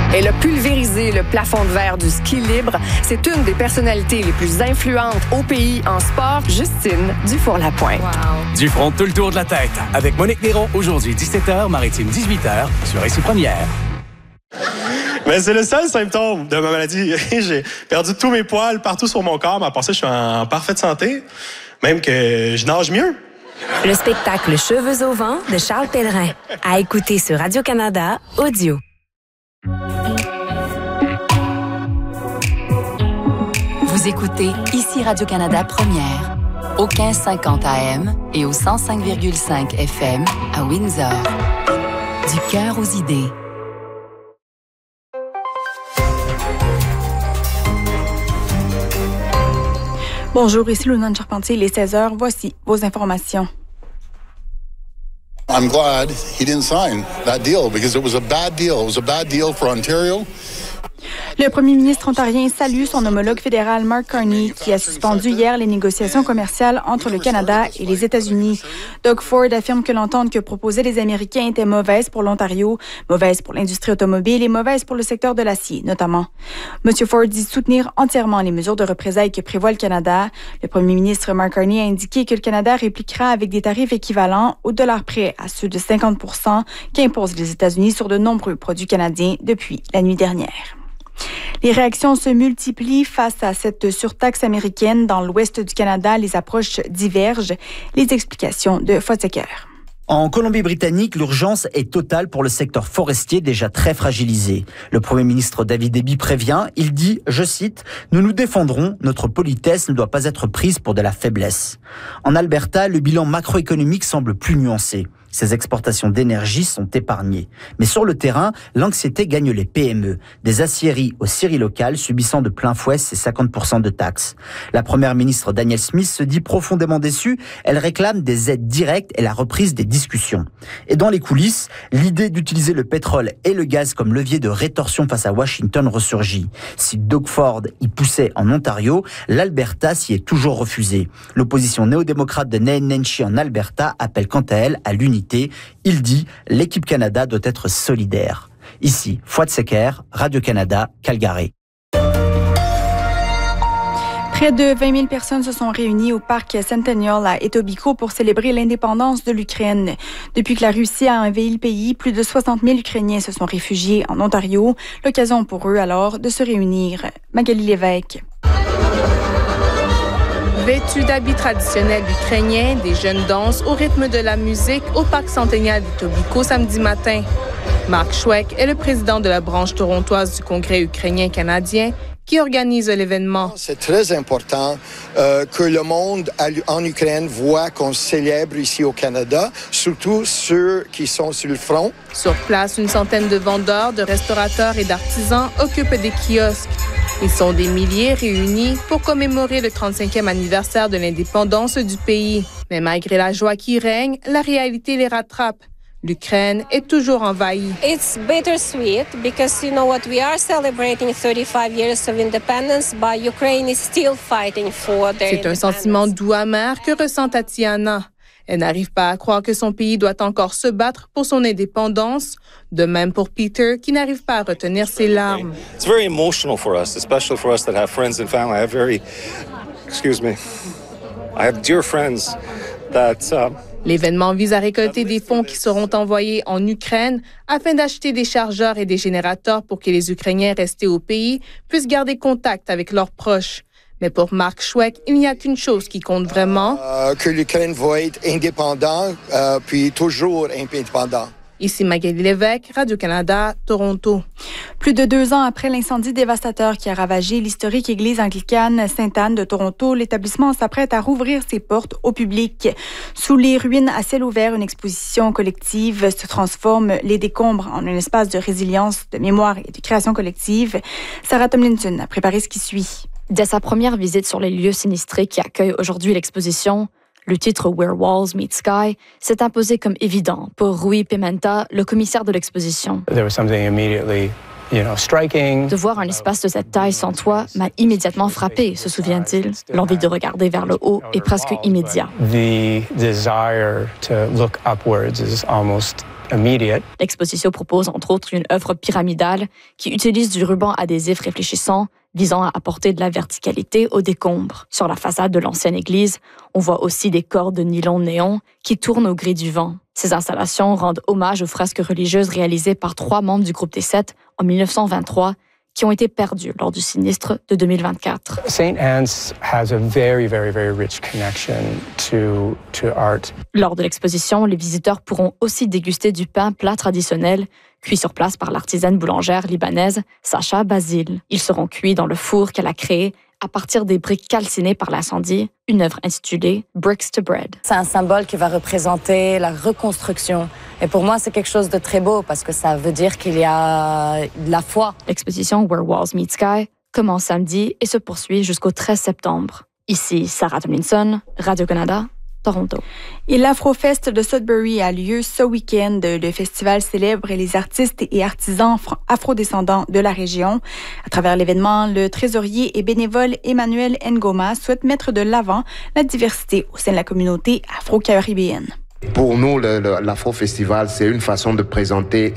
Elle a pulvérisé le plafond de verre du ski libre. C'est une des personnalités les plus influentes au pays en sport, Justine Dufour-Lapointe. Wow. Dufront tout le tour de la tête avec Monique Néron, aujourd'hui 17h, Maritime 18h, sur Récit Première. Mais c'est le seul symptôme de ma maladie. J'ai perdu tous mes poils partout sur mon corps, mais à part ça, je suis en parfaite santé, même que je nage mieux. Le spectacle Cheveux au vent de Charles Pellerin. À écouter sur Radio-Canada Audio. Vous écoutez ici Radio-Canada Première, au 1550 AM et au 105,5 FM à Windsor. Du cœur aux idées. Bonjour, ici Lunane Charpentier, il est 16h. Voici vos informations. I'm glad he didn't sign that deal because it was a bad deal. It was a bad deal for Ontario. Le premier ministre ontarien salue son homologue fédéral Mark Carney, qui a suspendu hier les négociations commerciales entre le Canada et les États-Unis. Doug Ford affirme que l'entente que proposaient les Américains était mauvaise pour l'Ontario, mauvaise pour l'industrie automobile et mauvaise pour le secteur de l'acier, notamment. M. Ford dit soutenir entièrement les mesures de représailles que prévoit le Canada. Le premier ministre Mark Carney a indiqué que le Canada répliquera avec des tarifs équivalents au dollar près à ceux de 50 % qu'imposent les États-Unis sur de nombreux produits canadiens depuis la nuit dernière. Les réactions se multiplient face à cette surtaxe américaine. Dans l'ouest du Canada, les approches divergent. Les explications de Fotzeker. En Colombie-Britannique, l'urgence est totale pour le secteur forestier déjà très fragilisé. Le Premier ministre David Eby prévient, il dit, je cite, « Nous nous défendrons, notre politesse ne doit pas être prise pour de la faiblesse ». En Alberta, le bilan macroéconomique semble plus nuancé. Ces exportations d'énergie sont épargnées. Mais sur le terrain, l'anxiété gagne les PME. Des aciéries aux scieries locales subissant de plein fouet ces 50% de taxes. La première ministre Danielle Smith se dit profondément déçue. Elle réclame des aides directes et la reprise des discussions. Et dans les coulisses, l'idée d'utiliser le pétrole et le gaz comme levier de rétorsion face à Washington ressurgit. Si Doug Ford y poussait en Ontario, l'Alberta s'y est toujours refusée. L'opposition néo-démocrate de Nain Nenshi en Alberta appelle quant à elle à l'unité. Il dit « L'équipe Canada doit être solidaire ». Ici, Fouad Secker, Radio-Canada, Calgary. Près de 20 000 personnes se sont réunies au parc Centennial à Etobicoke pour célébrer l'indépendance de l'Ukraine. Depuis que la Russie a envahi le pays, plus de 60 000 Ukrainiens se sont réfugiés en Ontario. L'occasion pour eux alors de se réunir. Magali Lévesque. Vêtus d'habits traditionnels ukrainiens, des jeunes dansent au rythme de la musique au parc Centennial d'Etobicoke samedi matin. Mark Schweck est le président de la branche torontoise du Congrès ukrainien-canadien qui organise l'événement. C'est très important que le monde en Ukraine voit qu'on célèbre ici au Canada, surtout ceux qui sont sur le front. Sur place, une centaine de vendeurs, de restaurateurs et d'artisans occupent des kiosques. Ils sont des milliers réunis pour commémorer le 35e anniversaire de l'indépendance du pays. Mais malgré la joie qui règne, la réalité les rattrape. L'Ukraine est toujours envahie. It's bittersweet because you know what, we are celebrating 35 years of independence, but Ukraine is still fighting for their independence. C'est un sentiment doux amer que ressent Tatiana. Elle n'arrive pas à croire que son pays doit encore se battre pour son indépendance. De même pour Peter, qui n'arrive pas à retenir ses larmes. It's very emotional for us, especially for us that have friends and family. I have dear friends that. L'événement vise à récolter des fonds qui seront envoyés en Ukraine afin d'acheter des chargeurs et des générateurs pour que les Ukrainiens restés au pays puissent garder contact avec leurs proches. Mais pour Mark Schweck, il n'y a qu'une chose qui compte vraiment. Que l'Ukraine va être indépendante, puis toujours indépendant. Ici Magali Lévesque, Radio-Canada, Toronto. Plus de 2 ans après l'incendie dévastateur qui a ravagé l'historique église anglicane Sainte-Anne de Toronto, l'établissement s'apprête à rouvrir ses portes au public. Sous les ruines à ciel ouvert, une exposition collective se transforme les décombres en un espace de résilience, de mémoire et de création collective. Sarah Tomlinson a préparé ce qui suit. Dès sa première visite sur les lieux sinistrés qui accueillent aujourd'hui l'exposition, le titre « Where Walls Meet Sky » s'est imposé comme évident pour Rui Pimenta, le commissaire de l'exposition. De voir un espace de cette taille sans toit m'a immédiatement frappé, se souvient-il. L'envie de regarder vers le haut est presque immédiat. immediate. L'exposition propose entre autres une œuvre pyramidale qui utilise du ruban adhésif réfléchissant visant à apporter de la verticalité aux décombres. Sur la façade de l'ancienne église, on voit aussi des cordes de nylon néon qui tournent au gré du vent. Ces installations rendent hommage aux fresques religieuses réalisées par 3 membres du groupe des 7 en 1923 qui ont été perdus lors du sinistre de 2024. St. Anne's has a very, very, very rich connection to art. Lors de l'exposition, les visiteurs pourront aussi déguster du pain plat traditionnel, cuit sur place par l'artisane boulangère libanaise Sacha Basile. Ils seront cuits dans le four qu'elle a créé à partir des briques calcinées par l'incendie, une œuvre intitulée Bricks to Bread. C'est un symbole qui va représenter la reconstruction. Et pour moi, c'est quelque chose de très beau parce que ça veut dire qu'il y a de la foi. L'exposition Where Walls Meet Sky commence samedi et se poursuit jusqu'au 13 septembre. Ici, Sarah Tomlinson, Radio-Canada, Toronto. Et l'Afrofest de Sudbury a lieu ce week-end. Le festival célèbre les artistes et artisans afrodescendants de la région. À travers l'événement, le trésorier et bénévole Emmanuel Ngoma souhaite mettre de l'avant la diversité au sein de la communauté afro-caribéenne. Pour nous, l'Afro-Festival, c'est une façon de présenter